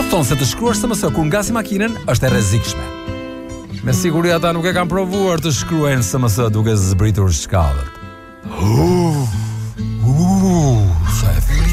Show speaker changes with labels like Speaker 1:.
Speaker 1: thonë se të shkruash SMS kur ngasi makinën është e rrezikshme. Me siguri ata nuk e kanë provuar të shkruajnë SMS duke zbritur shkallët.